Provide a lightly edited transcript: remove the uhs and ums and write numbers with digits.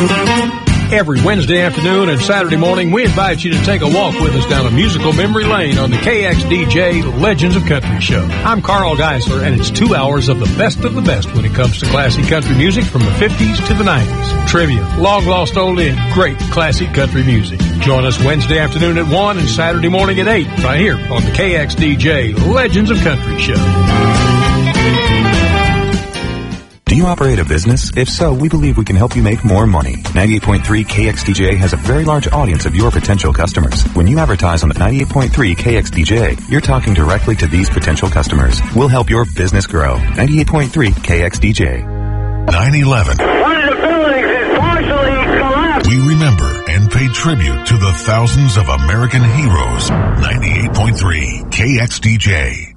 Every Wednesday afternoon and Saturday morning, we invite you to take a walk with us down a musical memory lane on the KXDJ Legends of Country show. I'm Carl Geisler, and it's 2 hours of the best when it comes to classic country music from the 50s to the 90s. Trivia, long-lost oldie, and great classic country music. Join us Wednesday afternoon at 1 and Saturday morning at 8 right here on the KXDJ Legends of Country show. Do you operate a business? If so, we believe we can help you make more money. 98.3 KXDJ has a very large audience of your potential customers. When you advertise on the 98.3 KXDJ, you're talking directly to these potential customers. We'll help your business grow. 98.3 KXDJ. 9/11. One of the buildings is partially collapsed. We remember and pay tribute to the thousands of American heroes. 98.3 KXDJ.